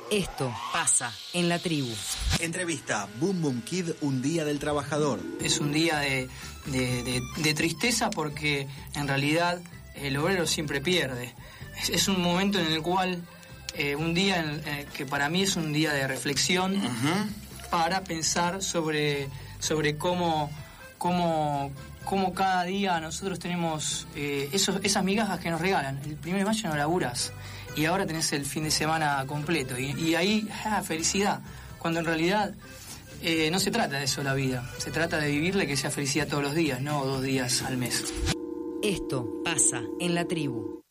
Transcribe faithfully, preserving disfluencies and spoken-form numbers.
Esto pasa en la tribu. Entrevista Boom Boom Kid, un día del trabajador. Es un día de, de, de, de tristeza porque en realidad el obrero siempre pierde. Es, es un momento en el cual, eh, un día en, eh, que para mí es un día de reflexión, uh-huh. para pensar sobre, sobre cómo, cómo, cómo cada día nosotros tenemos eh, esos, esas migajas que nos regalan. El primero de mayo no laburás y ahora tenés el fin de semana completo. Y, y ahí, ah, felicidad. Cuando en realidad eh, no se trata de eso la vida. Se trata de vivirle que sea felicidad todos los días, no dos días al mes. Esto pasa en la tribu.